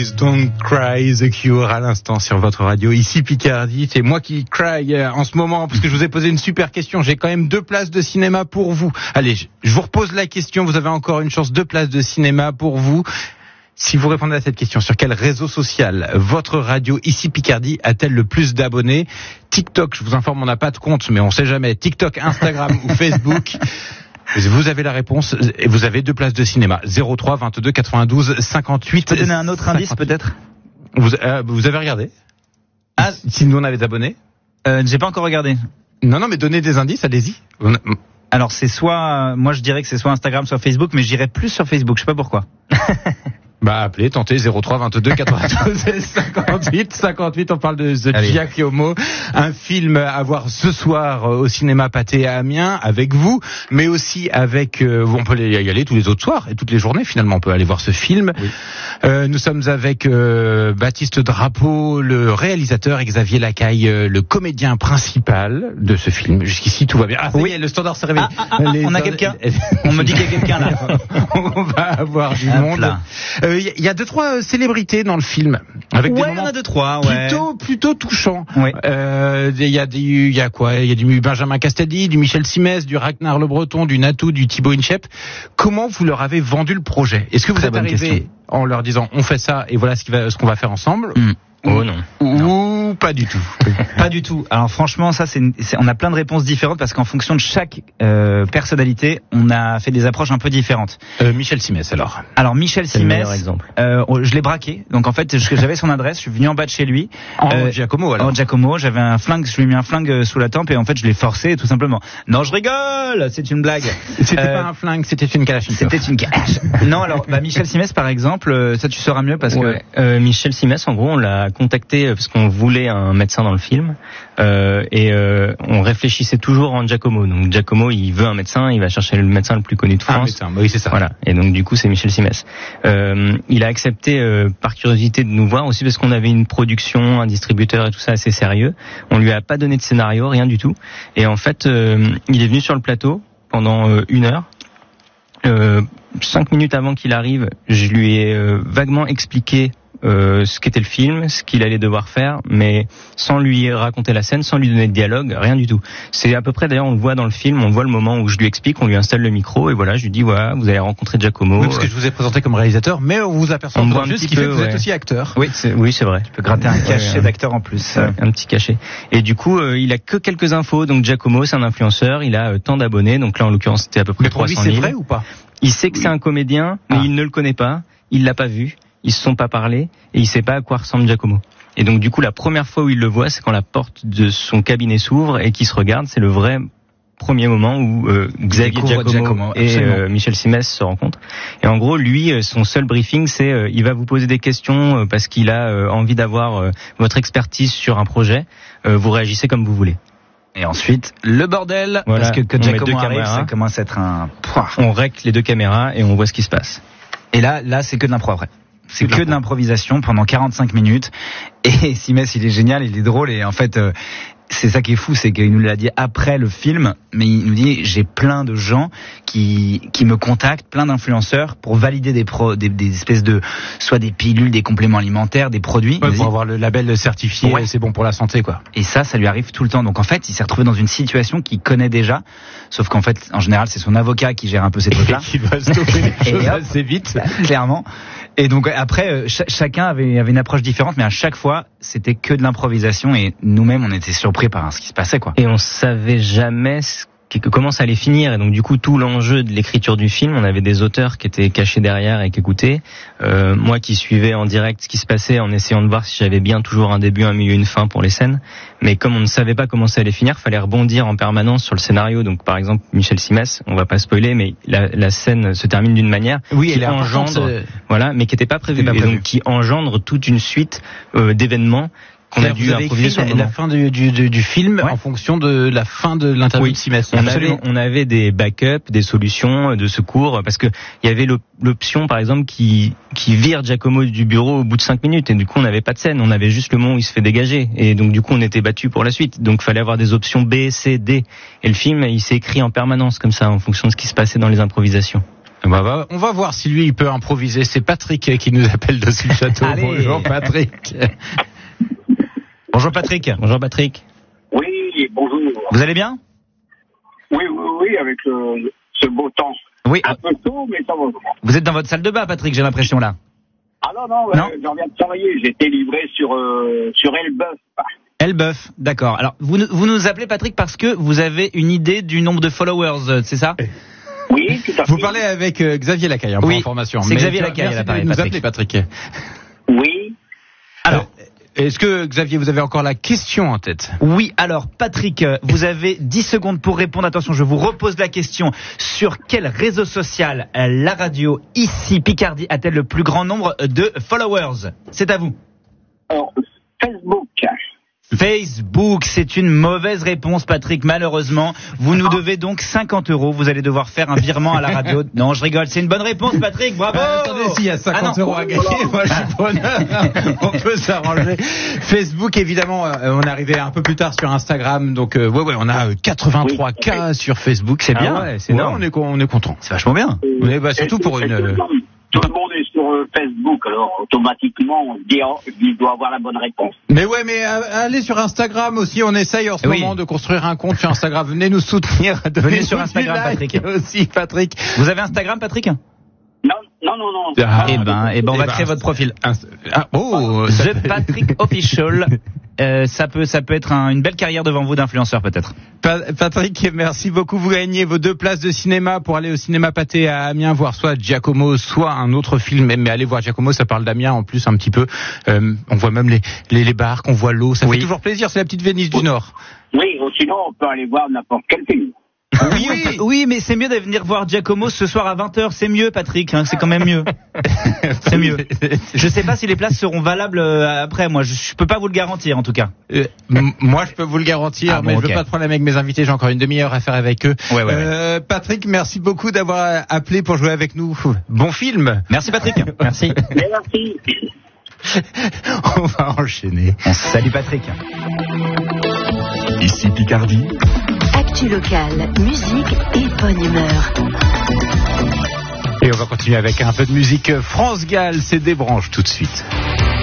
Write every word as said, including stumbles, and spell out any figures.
Boys Don't Cry, The Cure à l'instant sur votre radio. Ici Picardie, c'est moi qui cry en ce moment parce que je vous ai posé une super question. J'ai quand même deux places de cinéma pour vous. Allez, je vous repose la question. Vous avez encore une chance, deux places de cinéma pour vous. Si vous répondez à cette question, sur quel réseau social votre radio Ici Picardie a-t-elle le plus d'abonnés? TikTok, je vous informe, on n'a pas de compte, mais on sait jamais. TikTok, Instagram ou Facebook. Vous avez la réponse et vous avez deux places de cinéma. zéro trois vingt-deux quatre-vingt-douze cinquante-huit. Je peux donner un autre indice peut-être? Vous, euh, vous avez regardé? Ah, si nous on avait des abonnés? Euh, j'ai pas encore regardé. Non, non, mais donnez des indices, allez-y. Alors c'est soit, moi je dirais que c'est soit Instagram, soit Facebook, mais je dirais plus sur Facebook, je sais pas pourquoi. Bah appelez, tentez zéro trois vingt-deux quatre-vingt-douze cinquante-huit cinquante-huit. On parle de The Allez. Giacomo, un film à voir ce soir au cinéma Pathé à Amiens avec vous, mais aussi avec euh, on peut y aller tous les autres soirs et toutes les journées finalement on peut aller voir ce film. Oui. Euh, nous sommes avec euh, Baptiste Drapeau, le réalisateur, et Xavier Lacaille, euh, le comédien principal de ce film. Jusqu'ici tout va bien. Ah oui, est, le standard s'est réveillé. Ah, ah, ah, on a quelqu'un. On me dit qu'il y a quelqu'un là. On va avoir du Hop monde. Là. Il euh, y, y a deux trois célébrités dans le film avec ouais, des moments y en a deux trois ouais. plutôt plutôt touchants. Il ouais. euh, y a des il y a quoi Il y a du Benjamin Castaldi, du Michel Simès, du Ragnar Le Breton, du Natou, du Thibaut Inchep. Comment vous leur avez vendu le projet? Est-ce que vous Très êtes arrivé question. En leur disant on fait ça et voilà ce, qui va, ce qu'on va faire ensemble? mm. Oh non. Ou non. pas du tout. Pas du tout. Alors franchement, ça c'est, c'est on a plein de réponses différentes parce qu'en fonction de chaque euh, personnalité, on a fait des approches un peu différentes. Euh, Michel Simès alors. Alors Michel Simès, euh, je l'ai braqué. Donc en fait, j'avais son adresse, je suis venu en bas de chez lui. En euh, Giacomo alors. En Giacomo, j'avais un flingue, je lui ai mis un flingue sous la tempe et en fait, je l'ai forcé tout simplement. Non, je rigole, c'est une blague. C'était euh, pas un flingue, c'était une Kalachnikov. C'était une Kalachnikov. Non, alors bah, Michel Simès par exemple, ça tu sauras mieux parce ouais. que euh, Michel Simès, en gros, on l'a contacté parce qu'on voulait un médecin dans le film euh, et euh, on réfléchissait toujours en Giacomo. Donc Giacomo, il veut un médecin, il va chercher le médecin le plus connu de France. Ah, médecin, oui c'est ça. Voilà. Et donc du coup c'est Michel Simès. Euh, il a accepté euh, par curiosité de nous voir aussi parce qu'on avait une production, un distributeur et tout ça assez sérieux. On lui a pas donné de scénario, rien du tout. Et en fait, euh, il est venu sur le plateau pendant euh, une heure. Euh, cinq minutes avant qu'il arrive, je lui ai euh, vaguement expliqué Euh, ce qu'était le film, ce qu'il allait devoir faire, mais sans lui raconter la scène, sans lui donner de dialogue, rien du tout. C'est à peu près, d'ailleurs, on le voit dans le film, on voit le moment où je lui explique, on lui installe le micro, et voilà, je lui dis, voilà, vous allez rencontrer Giacomo. Oui, parce que je vous ai présenté comme réalisateur, mais on vous aperçoit on voit juste qu'il fait que vous êtes aussi acteur. Oui, c'est, oui, c'est vrai. Tu peux gratter un cachet ouais, d'acteur en plus. Ouais, un petit cachet. Et du coup, euh, il a que quelques infos, donc Giacomo, c'est un influenceur, il a euh, tant d'abonnés, donc là, en l'occurrence, c'était à peu près trois cent mille. Mais pour lui, c'est vrai ou pas? Il sait que oui. c'est un comédien, mais ah. il ne le connaît pas, il l'a pas vu. Ils se sont pas parlé et il sait pas à quoi ressemble Giacomo. Et donc du coup la première fois où il le voit, c'est quand la porte de son cabinet s'ouvre et qu'il se regarde. C'est le vrai premier moment où euh, Xavier Giacomo, Giacomo et euh, Michel Simès se rencontrent. Et en gros, lui, son seul briefing, c'est euh, il va vous poser des questions euh, parce qu'il a euh, envie d'avoir euh, votre expertise sur un projet. Euh, vous réagissez comme vous voulez. Et ensuite, le bordel, voilà, parce que quand Giacomo arrive, caméras, ça commence à être un... On règle les deux caméras et on voit ce qui se passe. Et là, là, c'est que de l'impro après. C'est que de l'improvisation pendant quarante-cinq minutes. Et Simès, il est génial, il est drôle. Et en fait, euh, c'est ça qui est fou, c'est qu'il nous l'a dit après le film. Mais il nous dit, j'ai plein de gens qui qui me contactent, plein d'influenceurs pour valider des pro, des, des espèces de, soit des pilules, des compléments alimentaires, des produits. Ouais, pour avoir le label certifié, ouais. c'est bon pour la santé, quoi. Et ça, ça lui arrive tout le temps. Donc en fait, il s'est retrouvé dans une situation qu'il connaît déjà. Sauf qu'en fait, en général, c'est son avocat qui gère un peu ces trucs-là. Qui va stopper les choses assez vite. Clairement. Et donc après, ch- chacun avait, avait une approche différente, mais à chaque fois, c'était que de l'improvisation et nous-mêmes, on était surpris par ce qui se passait, quoi. Et on savait jamais ce que, comment ça allait finir. Et donc du coup, tout l'enjeu de l'écriture du film, on avait des auteurs qui étaient cachés derrière et qui écoutaient. Euh, moi qui suivais en direct ce qui se passait en essayant de voir si j'avais bien toujours un début, un milieu, une fin pour les scènes. Mais comme on ne savait pas comment ça allait finir, fallait rebondir en permanence sur le scénario. Donc par exemple, Michel Simès, on va pas spoiler, mais la, la scène se termine d'une manière oui, qui engendre, euh... voilà, mais qui n'était pas prévue. Pas et prévu. donc qui engendre toute une suite euh, d'événements. On a dû improviser sur la, la fin du, du, du, du film ouais. en fonction de la fin de l'interview oui. de Simès. On avait, on avait des backups, des solutions de secours, parce que il y avait l'option, par exemple, qui, qui vire Giacomo du bureau au bout de cinq minutes, et du coup on n'avait pas de scène, on avait juste le moment où il se fait dégager, et donc du coup on était battu pour la suite. Donc fallait avoir des options B, C, D, et le film il s'est écrit en permanence comme ça, en fonction de ce qui se passait dans les improvisations. Bah, bah, on va voir si lui il peut improviser. C'est Patrick qui nous appelle de ce château. Bonjour Patrick. Bonjour Patrick. Bonjour Patrick. Oui, bonjour. Vous allez bien? Oui, oui, oui, avec le, ce beau temps. Oui. Un peu tôt, mais ça va. Vous êtes dans votre salle de bain, Patrick, j'ai l'impression là. Ah non, non, non. Euh, j'en viens de travailler. J'ai été livré sur, euh, sur Elbeuf. Elbeuf, d'accord. Alors, vous, vous nous appelez Patrick parce que vous avez une idée du nombre de followers, c'est ça? Oui, tout à fait. Vous parlez avec euh, Xavier Lacaille, hein, pour oui, information. c'est Mais Xavier Lacaille, merci l'appareil, de nous Patrick. appeler, Patrick. Oui. Alors, euh, est-ce que Xavier, vous avez encore la question en tête? Oui, alors Patrick, vous avez dix secondes pour répondre. Attention, je vous repose la question. Sur quel réseau social la radio ici Picardie a-t-elle le plus grand nombre de followers? C'est à vous. Alors, Facebook. Facebook, c'est une mauvaise réponse, Patrick, malheureusement. Vous nous devez donc cinquante euros. Vous allez devoir faire un virement à la radio. Non, je rigole. C'est une bonne réponse, Patrick. Bravo! Euh, attendez, s'il y a cinquante Ah non. euros à gagner, moi je suis preneur. On peut s'arranger. Facebook, évidemment, euh, on est arrivé un peu plus tard sur Instagram. Donc, euh, ouais, ouais, on a euh, quatre-vingt-trois K Oui. sur Facebook. C'est Ah bien. ouais, c'est Ouais, énorme. on est, con- on est content. C'est vachement bien. Mais bah, surtout pour une. euh, Tout le monde est sur euh, Facebook, alors automatiquement, on se dit, oh, il doit avoir la bonne réponse. Mais ouais, mais euh, allez sur Instagram aussi. On essaye en ce Oui. moment de construire un compte sur Instagram. Venez nous soutenir. Venez sur Donnez-nous Instagram, du like Patrick. Aussi, Patrick. Vous avez Instagram, Patrick? Non, non, non, non. Ah, Eh ben, eh ben, on eh va ben, créer votre profil. Inst- Ah, oh, ça The Patrick Official. Euh, ça peut, ça peut être un- une belle carrière devant vous d'influenceur, peut-être. Pa- Patrick, merci beaucoup. Vous gagnez vos deux places de cinéma pour aller au cinéma Pathé à Amiens voir soit Giacomo, soit un autre film. Mais allez voir Giacomo, ça parle d'Amiens en plus un petit peu. Euh, on voit même les, les, les barques, on voit l'eau. Ça Oui. fait toujours plaisir. C'est la petite Venise du Nord. Oui, ou sinon, on peut aller voir n'importe quel film. Oui, on peut- oui, mais c'est mieux de venir voir Giacomo ce soir à vingt heures. C'est mieux, Patrick. Hein, c'est quand même mieux. C'est mieux. Je sais pas si les places seront valables euh, après. Moi, je, je peux pas vous le garantir, en tout cas. Euh, m- moi, je peux vous le garantir, Ah bon, mais je ok. veux pas de problème avec mes invités. J'ai encore une demi-heure à faire avec eux. Ouais, ouais, Euh, Patrick, merci beaucoup d'avoir appelé pour jouer avec nous. Bon film. Merci, Patrick. Merci. Merci. On va enchaîner. Salut, Patrick. Ici Picardie, Actu locale, musique et bonne humeur. Et on va continuer avec un peu de musique. France Gall, c'est des branches tout de suite.